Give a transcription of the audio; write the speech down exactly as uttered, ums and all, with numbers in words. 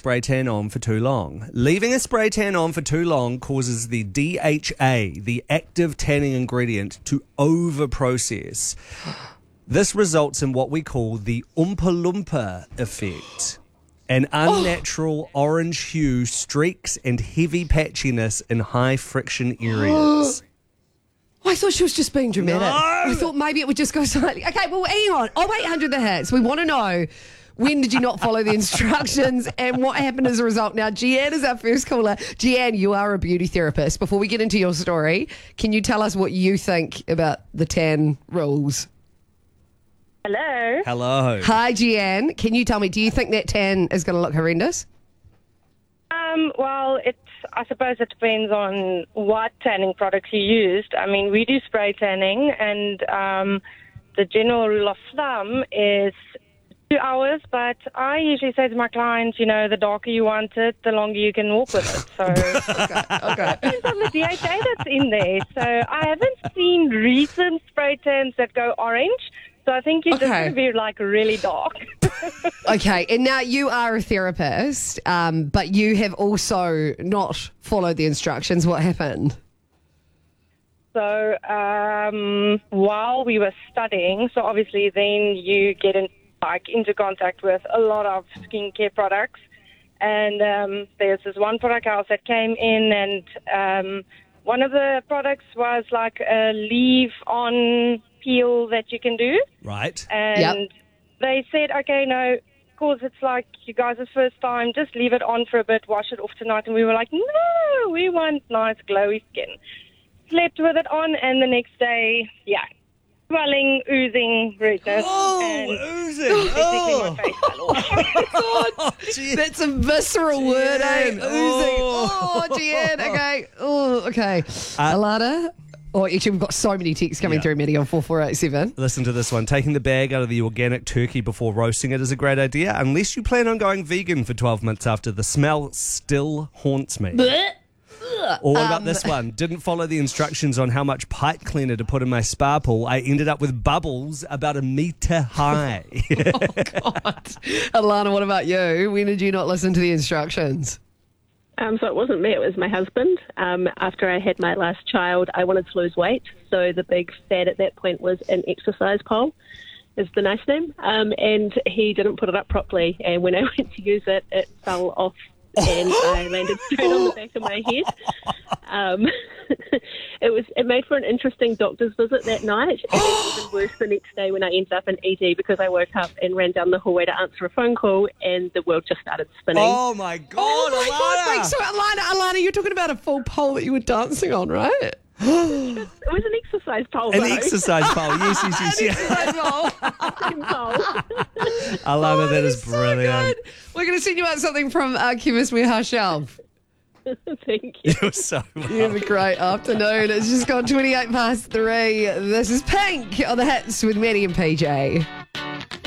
spray tan on for too long. Leaving a spray tan on for too long causes the D H A, the active tanning ingredient, to over-process. This results in what we call the Oompa Loompa effect. An unnatural oh. orange hue, streaks and heavy patchiness in high friction areas. I thought she was just being dramatic. No. I thought maybe it would just go slightly. Okay, well, hang on. Oh, eight hundred the hits. We want to know, when did you not follow the instructions and what happened as a result? Now, Gianne is our first caller. Gianne, you are a beauty therapist. Before we get into your story, can you tell us what you think about the tan rules? Hello. Hello. Hi, Gianne. Can you tell me, do you think that tan is going to look horrendous? Um, well, it's, I suppose it depends on what tanning products you used. I mean, we do spray tanning, and um, the general rule of thumb is two hours, but I usually say to my clients, you know, the darker you want it, the longer you can walk with it. So okay, okay. It depends on the D H A that's in there. So I haven't seen recent spray tans that go orange. So I think you're Okay. just going to be like really dark. Okay, and now you are a therapist, um, but you have also not followed the instructions. What happened? So um, while we were studying, so obviously then you get in, like into contact with a lot of skincare products. And um, there's this one product house that came in, and um, one of the products was like a leave-on peel that you can do. Right. And Yep. they said, okay, no, because it's like you guys' first time, just leave it on for a bit, wash it off tonight. And we were like, no, we want nice glowy skin. Slept with it on, and the next day, yeah, swelling, oozing, redness. Oh, and oozing. basically Oh. my face fell off. Oh, gee. That's a visceral word, eh? Gianne. Oozing. Oh. Oh, Gianne. Okay. Oh, okay. Uh, Alana? Oh, actually, we've got so many texts coming Yeah. through, Maddie, on four four eight seven. Listen to this one. Taking the bag out of the organic turkey before roasting it is a great idea, unless you plan on going vegan for twelve months after. The smell still haunts me. Or what about this one? Didn't follow the instructions on how much pipe cleaner to put in my spa pool. I ended up with bubbles about a metre high. Oh, God. Alana, what about you? When did you not listen to the instructions? Um, so it wasn't me, it was my husband. Um, after I had my last child, I wanted to lose weight. So the big fad at that point was an exercise pole, is the nice name. Um, and he didn't put it up properly. And when I went to use it, it fell off and I landed straight on the back of my head. Um, it was it made for an interesting doctor's visit that night, and even worse the next day when I ended up in E D because I woke up and ran down the hallway to answer a phone call, and the world just started spinning. Oh, my God, Oh, my Alana. God. Wait, so Alana, Alana, you're talking about a full pole that you were dancing on, right? It was an exercise pole, An though. exercise pole. Yes, yes, yes, yes. Exercise pole. Same pole. Alana, Oh, that is so brilliant. good. We're going to send you out something from uh, Chemist Warehouse Shelf. Thank you. You're so You have a great afternoon. It's just gone twenty-eight past three. This is Pink on the Hits with Maddie and P J.